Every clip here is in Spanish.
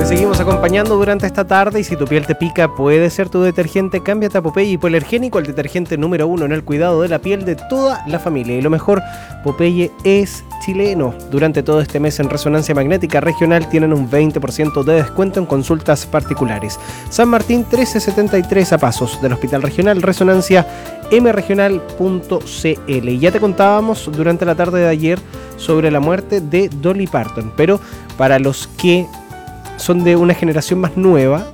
te seguimos acompañando durante esta tarde y si tu piel te pica puede ser tu detergente. Cámbiate a Popeye Hipoalergénico, el detergente número 1 en el cuidado de la piel de toda la familia. Y lo mejor, Popeye es chileno. Durante todo este mes en Resonancia Magnética Regional tienen un 20% de descuento en consultas particulares. San Martín 1373 a pasos del Hospital Regional, Resonancia mregional.cl. Y ya te contábamos durante la tarde de ayer sobre la muerte de Dolly Parton, pero para los que son de una generación más nueva,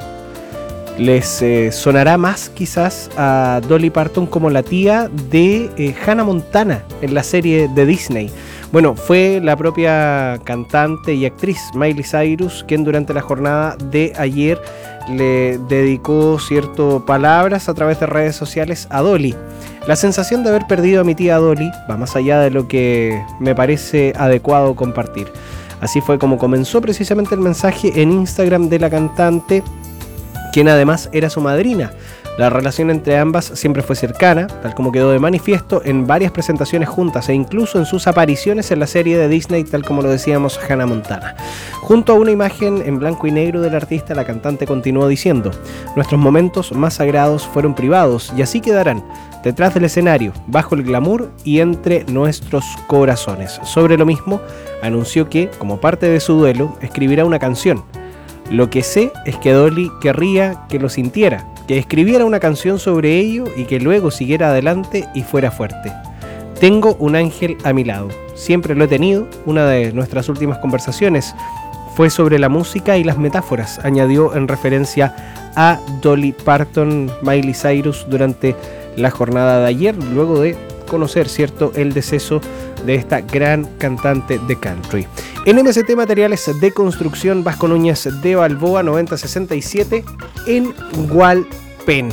les sonará más quizás a Dolly Parton como la tía de Hannah Montana en la serie de Disney. Bueno, fue la propia cantante y actriz Miley Cyrus quien durante la jornada de ayer le dedicó palabras a través de redes sociales a Dolly. La sensación de haber perdido a mi tía Dolly va más allá de lo que me parece adecuado compartir. Así fue como comenzó precisamente el mensaje en Instagram de la cantante, quien además era su madrina. La relación entre ambas siempre fue cercana, tal como quedó de manifiesto en varias presentaciones juntas e incluso en sus apariciones en la serie de Disney, tal como lo decíamos, Hannah Montana. Junto a una imagen en blanco y negro del artista, la cantante continuó diciendo: nuestros momentos más sagrados fueron privados y así quedarán, detrás del escenario, bajo el glamour y entre nuestros corazones. Sobre lo mismo, anunció que, como parte de su duelo, escribirá una canción. Lo que sé es que Dolly querría que lo sintiera, que escribiera una canción sobre ello y que luego siguiera adelante y fuera fuerte. Tengo un ángel a mi lado, siempre lo he tenido. Una de nuestras últimas conversaciones fue sobre la música y las metáforas, añadió en referencia a Dolly Parton, Miley Cyrus, durante la jornada de ayer, luego de conocer, el deceso de esta gran cantante de country. En MST Materiales de Construcción, Vasco Núñez de Balboa 9067 en Hualpén.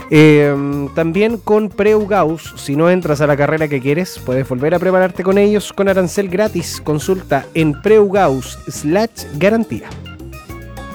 También con Preugaus, si no entras a la carrera que quieres, puedes volver a prepararte con ellos con arancel gratis. Consulta en Preugaus/garantía.